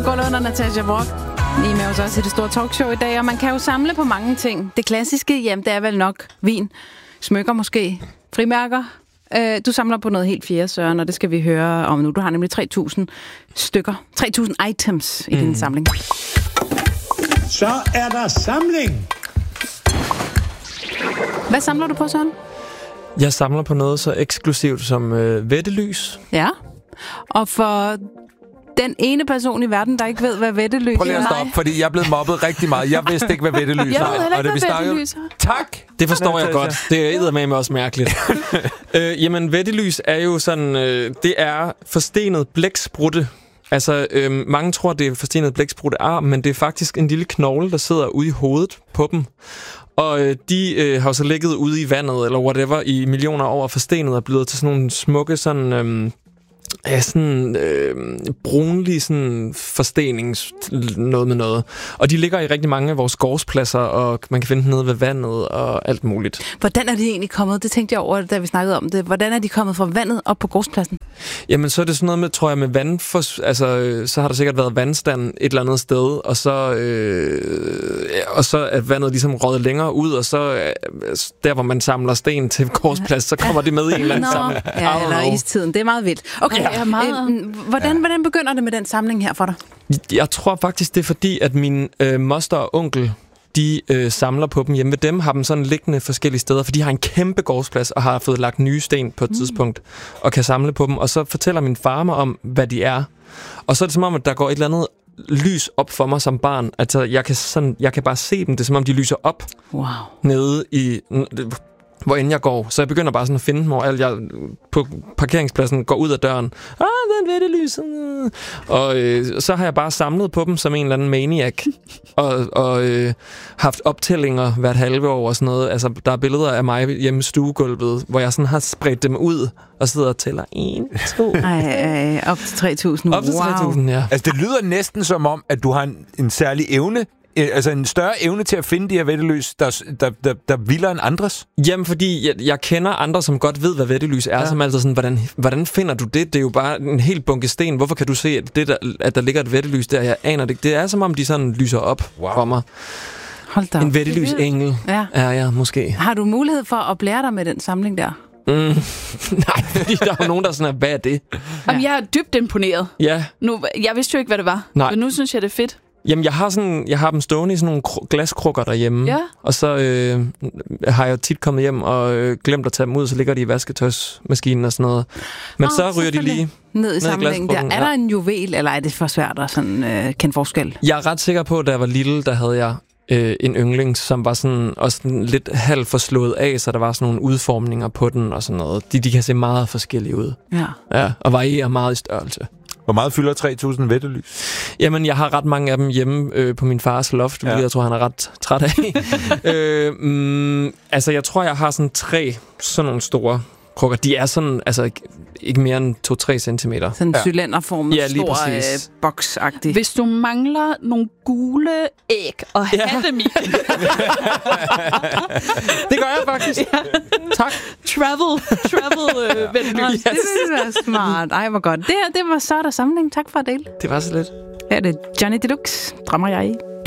Gulv under Natasha Brock. I med os også i det store talkshow i dag, og man kan jo samle på mange ting. Det klassiske, jamen det er vel nok vin, smykker måske, frimærker. Du samler på noget helt fjerde, Søren, og det skal vi høre om nu. Du har nemlig 3.000 stykker, 3.000 items i din samling. Så er der samling! Hvad samler du på, Søren? Jeg samler på noget så eksklusivt som vættelys. Ja, og for den ene person i verden, der ikke ved, hvad vættelys er. Prøv lige at stoppe, fordi jeg er blevet mobbet rigtig meget. Jeg vidste ikke, hvad vættelys er. Jeg ved heller ikke, hvad vættelys er. Tak! Det forstår jeg godt. Det er eddermame også mærkeligt. Jamen, vættelys er jo sådan... det er forstenet blæksprutte. Altså, mange tror, det er forstenet blæksprutte arm, men det er faktisk en lille knogle, der sidder ude i hovedet på dem. Og de har så ligget ude i vandet, eller whatever, i millioner år og forstenet og blevet til sådan nogle smukke, sådan... brunlig sådan forstenings noget med noget. Og de ligger i rigtig mange af vores gårdspladser, og man kan finde dem nede ved vandet og alt muligt. Hvordan er de egentlig kommet? Det tænkte jeg over, da vi snakkede om det. Hvordan er de kommet fra vandet op på gårdspladsen? Jamen, så er det sådan noget med, tror jeg, med så har der sikkert været vandstand et eller andet sted, og så er vandet ligesom røget længere ud, og så der, hvor man samler sten til gårdsplads, så kommer det med i en eller anden samling. Ja, eller istiden. Det er meget vildt. Okay, hvordan begynder det med den samling her for dig? Jeg tror faktisk, det er fordi, at min moster og onkel, de samler på dem hjemme ved dem, har dem sådan liggende forskellige steder, for de har en kæmpe gårdsplads og har fået lagt nye sten på et tidspunkt, og kan samle på dem. Og så fortæller min far mig om, hvad de er. Og så er det som om, at der går et eller andet lys op for mig som barn. Altså, jeg kan bare se dem. Det er som om, de lyser op nede i... hvor end jeg går. Så jeg begynder bare sådan at finde dem, hvor jeg på parkeringspladsen går ud af døren. Den vættelys. Og så har jeg bare samlet på dem som en eller anden maniac. og haft optællinger hvert halve år og sådan noget. Altså, der er billeder af mig hjemme i stuegulvet, hvor jeg sådan har spredt dem ud og sidder og tæller 1, 2... op til 3.000. Op til 3.000, ja. Altså, det lyder næsten som om, at du har en særlig evne, altså en større evne til at finde de her vættelys, der vildere end andres? Jamen, fordi jeg kender andre, som godt ved, hvad vættelys er, som altså sådan, hvordan finder du det? Det er jo bare en helt bunke sten. Hvorfor kan du se, at der ligger et vættelys der? Jeg aner det. Det er som om, de sådan lyser op for mig. Hold da. En vættelysengel er jeg måske. Har du mulighed for at blære dig med den samling der? Nej, fordi der er nogen, der sådan hvad er det? Jamen, jeg er dybt imponeret. Ja. Nu, jeg vidste jo ikke, hvad det var. Nej. Men nu synes jeg, det er fedt. Jamen, jeg har dem stående i sådan nogle glaskrukker derhjemme. Ja. Og så har jeg tit kommet hjem og glemt at tage dem ud, så ligger de i vasketøjsmaskinen og sådan noget. Men så ryger de lige ned i samlingen der. Er der en juvel, eller er det for svært at sådan, kende forskel? Jeg er ret sikker på, at da jeg var lille, der havde jeg en yndling, som var sådan også lidt halvt forslået af, så der var sådan nogle udformninger på den og sådan noget. De kan se meget forskellige ud. Ja, og varierer meget i størrelse. Hvor meget fylder 3.000 vættelys? Jamen, jeg har ret mange af dem hjemme på min fars loft, hvilket jeg tror, han er ret træt af. Altså, jeg tror, jeg har sådan 3 sådan nogle store krukker. De er sådan, altså ikke mere end 2-3 centimeter. Sådan en cylinderformet, stor boksagtig. Hvis du mangler nogle gule æg og have dem i. Det gør jeg faktisk. Ja. Tak. Travel vættelys. Yes. Det ville være smart. Ej, hvor godt. Det var så der samling. Tak for at dele. Det var så lidt. Her er det Johnny Deluxe. Drømmer jeg i.